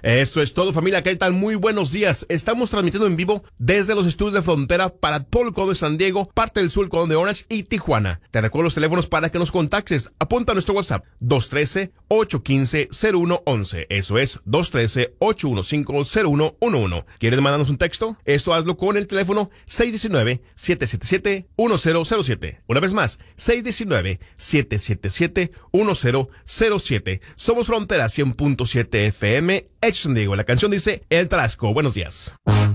Eso es todo, familia. ¿Qué tal? Muy buenos días. Estamos transmitiendo en vivo desde los estudios de frontera para todo el condado de San Diego, parte del sur, el condado de Orange y Tijuana. Te recuerdo los teléfonos para que nos contactes. Apunta a nuestro WhatsApp 213-815-0111. Eso es 213-815-0111. ¿Quieres mandarnos un texto? Esto hazlo con el teléfono 619-777-1007. Una vez más, 619-777-1007. Somos Frontera 100.7 FM, San Diego. La canción dice El Tarasco. Buenos días.